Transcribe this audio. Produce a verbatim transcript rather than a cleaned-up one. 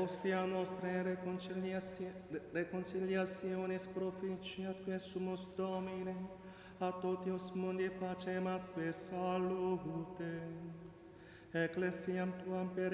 hostia nostra in reconciliatio- reconciliationis proficiatque sumus Domine, a totios mundi pacem atque salute. Ecclesiam tuam per